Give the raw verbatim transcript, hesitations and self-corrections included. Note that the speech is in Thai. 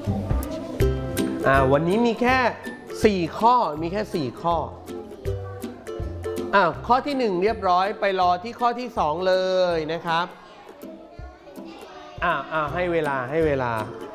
อ่าวันนี้มีแค่สี่ข้อมีแค่สี่ข้ออ่าข้อที่หนึ่งเรียบร้อยไปรอที่ข้อที่สองเลยนะครับอ่าอ่าให้เวลาให้เวลา